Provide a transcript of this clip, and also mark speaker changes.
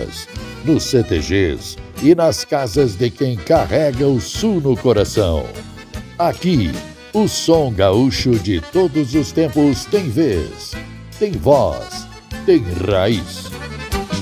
Speaker 1: ruas, nos CTGs e nas casas de quem carrega o Sul no coração. Aqui, o som gaúcho de todos os tempos tem vez, tem voz, tem raiz.